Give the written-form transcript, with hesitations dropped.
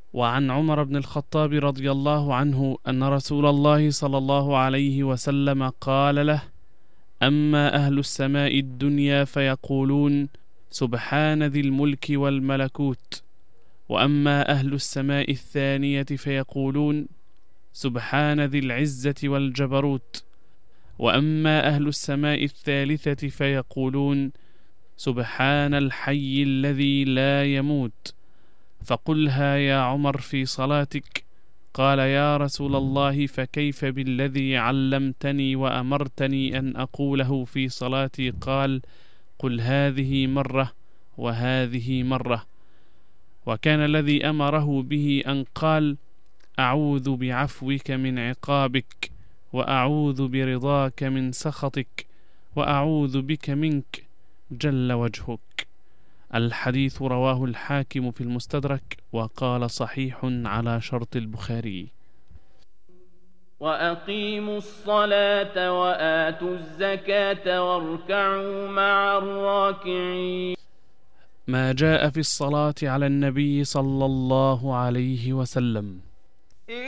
وعن عمر بن الخطاب رضي الله عنه أن رسول الله صلى الله عليه وسلم قال له: أما أهل السماء الدنيا فيقولون سبحان ذي الملك والملكوت، وأما أهل السماء الثانية فيقولون سبحان ذي العزة والجبروت، وأما أهل السماء الثالثة فيقولون سبحان الحي الذي لا يموت. فقلها يا عمر في صلاتك. قال: يا رسول الله، فكيف بالذي علمتني وأمرتني أن أقوله في صلاتي؟ قال: قل هذه مرة وهذه مرة. وكان الذي أمره به أن قال: أعوذ بعفوك من عقابك، وأعوذ برضاك من سخطك، وأعوذ بك منك جل وجهك. الحديث رواه الحاكم في المستدرك وقال صحيح على شرط البخاري. وأقيموا الصلاة وآتوا الزكاة واركعوا مع الراكعين. ما جاء في الصلاة على النبي صلى الله عليه وسلم.